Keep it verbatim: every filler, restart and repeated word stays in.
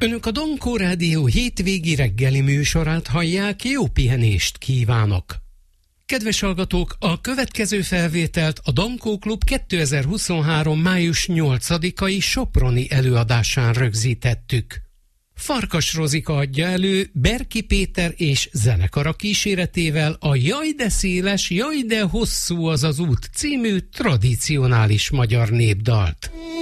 Önök a Dankó Rádió hétvégi reggeli műsorát hallják, jó pihenést kívánok! Kedves hallgatók, a következő felvételt a Dankó Klub kétezer-huszonhárom. május nyolcadikai soproni előadásán rögzítettük. Farkas Rozika adja elő Berki Péter és zenekara kíséretével a Jaj de széles, jaj de hosszú az az út című tradicionális magyar népdalt.